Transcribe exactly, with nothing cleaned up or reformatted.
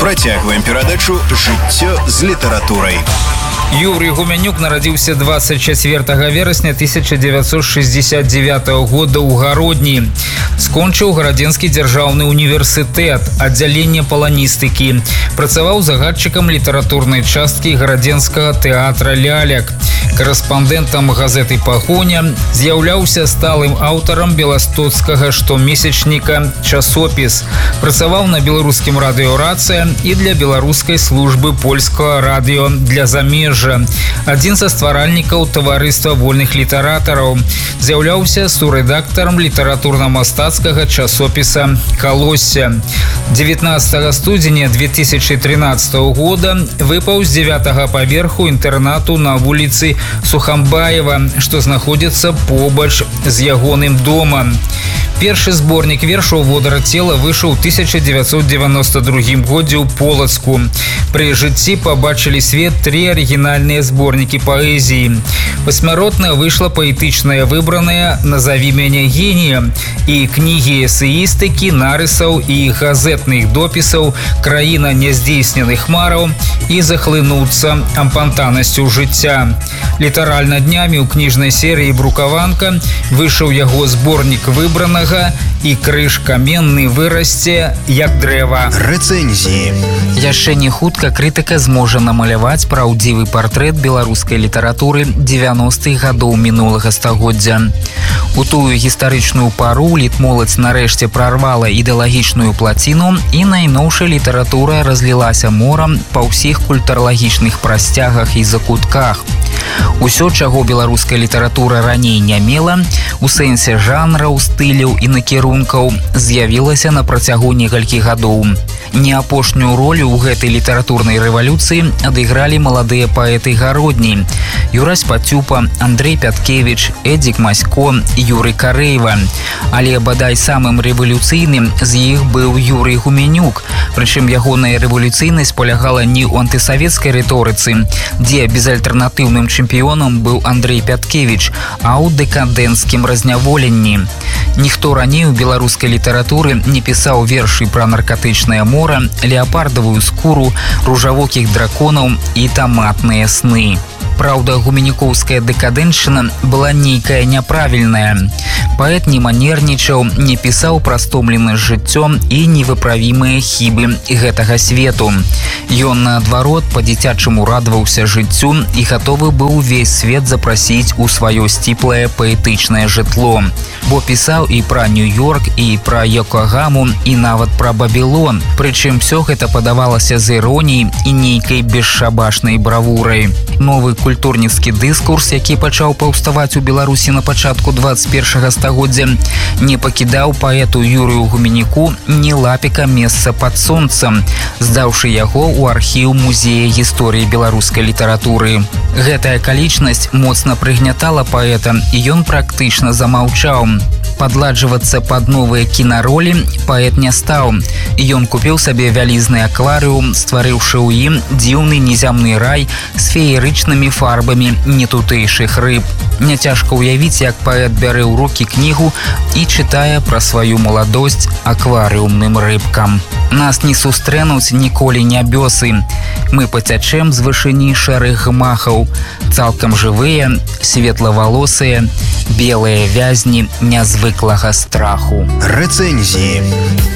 Працягваем перадачу «Жыццё з літаратурай». Юрий Гуменюк нарадзіўся двадцать четвёртого верасня тысяча девятьсот шестьдесят девятого года ў Гародні. Скончыў Гарадзенскі дзяржаўны універсітэт, аддзяленне паланістыкі. Працаваў загадчыкам літаратурнай часткі Гарадзенскага тэатра ляляк. Карэспандэнтам газеты «Пагоня», з'яўляўся сталым аўтарам беластоцкага штомесячніка «Часопіс». Працаваў на беларускім радыё «Рацыя» і для беларускай службы польскага радыё для замежжа. Адзін са стваральнікаў таварыства вольных літаратараў. З'яўляўся сурэдактарам літаратурна-мастацкага часопіса «Калосся». девятнадцатого студзеня две тысячи тринадцатого года выпаў з дзевятага паверху інтэрнату на вуліцы Сухамбаева, што знаходзіцца побач з ягоным домам. Першы зборнік вершаў «Водара цела» выйшаў у тысяча девятьсот девяносто другім годзе ў Полацку. Пры жыцці пабачылі свет тры арыгінальныя зборнікі паэзіі. Пасмяротна выйшла паэтычная выбраная «Назаві мяне геніем» і кнігі эсеістыкі, нарысаў і газетных допісаў «Краіна няздзейсненых мараў» і «Захлынуцца ампантанасцю жыцця». Літаральна днямі ў кніжнай серыі «Брукаванка» выйшаў яго зборнік выбранага і крыж каменны вырасце, як дрэва. Рэцэнзіі. Яшчэ не хутка крытыка зможа намаляваць праўдзівы партрэт беларускай літаратуры дзевяностых гадоў мінулага стагоддзя. У тую гістарычную пару літмоладзь нарэшце прарвала ідэалагічную плаціну, і найноўшая літаратура разлілася морам па ўсіх культуралагічных прасцягах і закутках. Усё, чаго беларуская літаратура раней не мела, у сэнсе жанраў, стыляў і накірункаў, з'явілася на працягу некалькіх гадоў. Не апошнюю ролю ў гэтай літаратурнай рэвалюцыі адыгралі маладыя паэты Гародні: Юрась Пацюпа, Андрэй Пяткевіч, Эдзік Масько, Юрый Карэйва. Але бадай самым рэвалюцыйным з іх быў Юрый Гуменюк, прычым ягоная рэвалюцыйнасць полягала не ў антысавецкай рыторыцы, дзе безальтэрнатыўным чэмпіёнам быў Андрэй Пяткевіч, а ў дэкадэнцкім разняволенні. Ніхто раней у беларускай літаратуры не пісаў вершы пра наркатычнае мора, леапардавую скуру, ружавокіх драконаў і таматныя сны. Праўда, гуменюкоўская дэкадэншчына была нейкая няправільная. Паэт не манернічаў, не пісаў пра стомленасць жыццём і невыправімыя хібы гэтага свету. Ён, наадварот, па-дзіцячаму радаваўся жыццю і гатовы быў увесь свет запрасіць у сваё сціплае паэтычнае жытло. Бо пісаў і пра Нью-Йорк, і пра Йокагаму, і нават пра Бабілон. Прычым всё гэта падавалася з іроніяй і нейкай бесшабашнай бравурай. Новы культурніцкі дыскурс, які пачаў паўставаць у Беларусі на пачатку двадцать першага стагоддзя, не пакідаў паэту Юрыю Гуменюку ні лапіка месца пад сонцам, здаўшы яго ў архіў музея гісторыі беларускай літаратуры. Гэтая акалічнасць моцна прыгнятала паэта, і ён практычна замаўчаў. Падладжвацца пад новыя кінаролі паэт не стаў. Ён купіў сабе вялізны акварыум, стварыўшы ў ім дзіўны незямны рай з феерычнымі фарбамі нетутэйшых рыб. Няцяжка ўявіць, як паэт бярэ ў рукі кнігу і чытае пра сваю маладосць акварыумным рыбкам. Нас не сустрэнуць ніколі нябёсы. Мы пацячэм з вышыні шэрых гмахаў, цалкам жывыя, светлавалосыя, белыя вязні нязвыклага страху. Рэцэнзіі.